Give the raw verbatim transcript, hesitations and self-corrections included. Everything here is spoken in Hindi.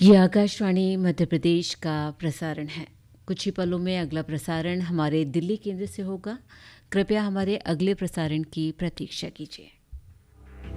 ये आकाशवाणी मध्य प्रदेश का प्रसारण है। कुछ ही पलों में अगला प्रसारण हमारे दिल्ली केंद्र से होगा। कृपया हमारे अगले प्रसारण की प्रतीक्षा कीजिए।